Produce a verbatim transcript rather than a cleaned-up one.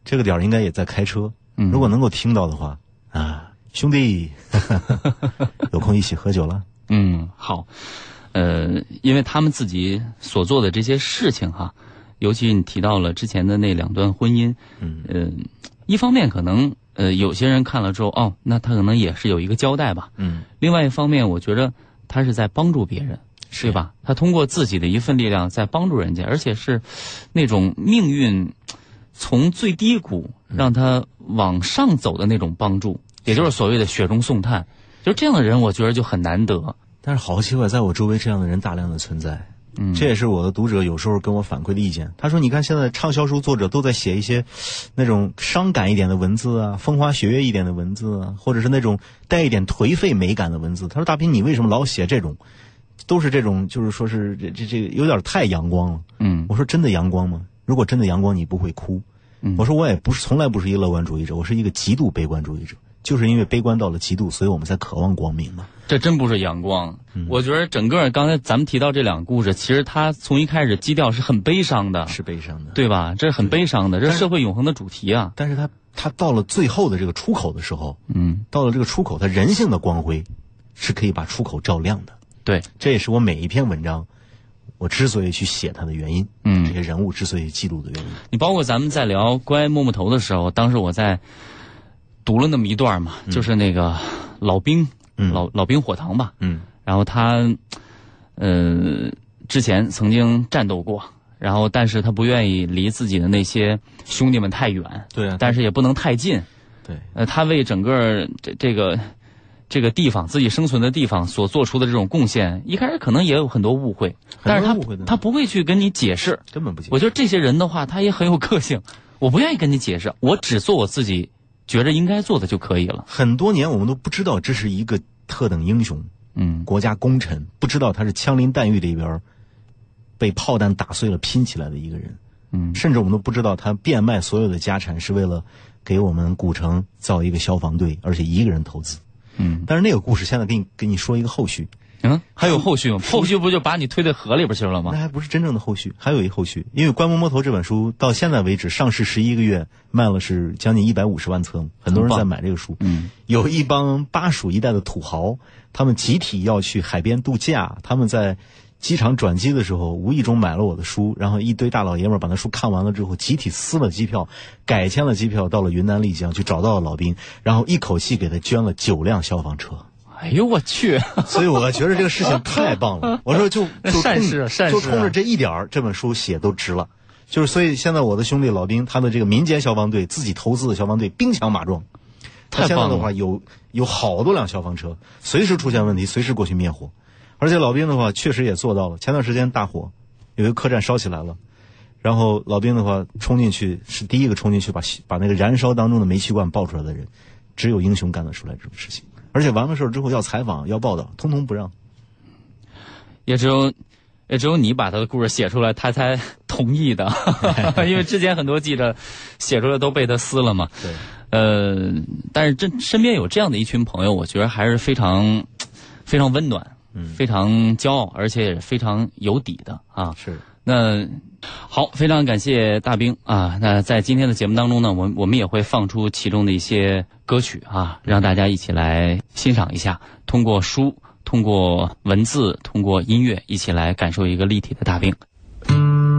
这个点儿应该也在开车。嗯，如果能够听到的话啊，兄弟，有空一起喝酒了。 嗯，好。呃，因为他们自己所做的这些事情哈，尤其你提到了之前的那两段婚姻，嗯，呃，一方面可能呃有些人看了之后，哦，那他可能也是有一个交代吧，嗯。另外一方面，我觉得他是在帮助别人，对吧？他通过自己的一份力量在帮助人家，而且是那种命运从最低谷让他往上走的那种帮助，也就是所谓的雪中送炭。就这样的人，我觉得就很难得。 但是好奇怪，在我周围这样的人大量的存在，嗯，这也是我的读者有时候跟我反馈的意见。他说：“你看，现在畅销书作者都在写一些那种伤感一点的文字啊，风花雪月一点的文字啊，或者是那种带一点颓废美感的文字。”他说：“大斌，你为什么老写这种？都是这种，就是说是这这这个有点太阳光了。”嗯，我说：“真的阳光吗？如果真的阳光，你不会哭。”嗯，我说：“我也不是从来不是一个乐观主义者，我是一个极度悲观主义者。就是因为悲观到了极度，所以我们才渴望光明嘛。” 这真不是阳光，嗯、我觉得整个刚才咱们提到这两个故事，其实它从一开始基调是很悲伤的， 是悲伤的， 对吧？这是很悲伤的，这是社会永恒的主题啊。 但是它它到了最后的这个出口的时候，嗯，到了这个出口，它人性的光辉是可以把出口照亮的。 对， 这也是我每一篇文章我之所以去写它的原因，嗯，这些人物之所以记录的原因。 你包括咱们在聊乖摸摸头的时候，当时我在读了那么一段嘛，嗯、就是那个老兵。嗯、老老兵火塘吧，嗯，然后他，呃，之前曾经战斗过，然后但是他不愿意离自己的那些兄弟们太远， 对啊， 但是也不能太近， 对， 呃，他为整个这这个这个地方自己生存的地方所做出的这种贡献，一开始可能也有很多误会，但是他他不会去跟你解释， 根本不解释。 我觉得这些人的话，他也很有个性，我不愿意跟你解释，我只做我自己觉着应该做的就可以了。 很多年我们都不知道这是一个特等英雄，嗯，国家功臣，不知道他是枪林弹雨里边被炮弹打碎了拼起来的一个人，嗯，甚至我们都不知道他变卖所有的家产是为了给我们古城造一个消防队，而且一个人投资，嗯。但是那个故事现在给你给你说一个后续， 嗯，还有后续吗？后续不就把你推到河里边去了吗？ 那还不是真正的后续，还有一后续。因为《乖摸摸头》这本书到现在为止上市十一个月，卖了是将近一百五十万册，很多人在买这个书。嗯，有一帮巴蜀一带的土豪，他们集体要去海边度假，他们在机场转机的时候，无意中买了我的书，然后一堆大老爷们把那书看完了之后，集体撕了机票，改签了机票，到了云南丽江去找到了老兵，然后一口气给他捐了九辆消防车。 哎呦我去！ 所以我觉得这个事情太棒了。我说就就善事善事， 就冲着这一点儿，这本书写都值了。就是所以现在我的兄弟老兵，他的这个民间消防队自己投资的消防队兵强马壮。他现在的话有有好多辆消防车，随时出现问题，随时过去灭火。而且老兵的话确实也做到了。前段时间大火，有一个客栈烧起来了，然后老兵的话冲进去，是第一个冲进去把把那个燃烧当中的煤气罐爆出来的人，只有英雄干得出来这种事情。而且完了事之后要采访要报道，通通不让。 也只有也只有你把他的故事写出来，他才同意的。因为之前很多记者写出来都被他撕了嘛。 对。 呃，但是这身边有这样的一群朋友，我觉得还是非常非常温暖，嗯，非常骄傲，而且也非常有底的啊。 是。 那好，非常感谢大兵啊！那在今天的节目当中呢，我我们也会放出其中的一些歌曲啊，让大家一起来欣赏一下。通过书，通过文字，通过音乐，一起来感受一个立体的大兵。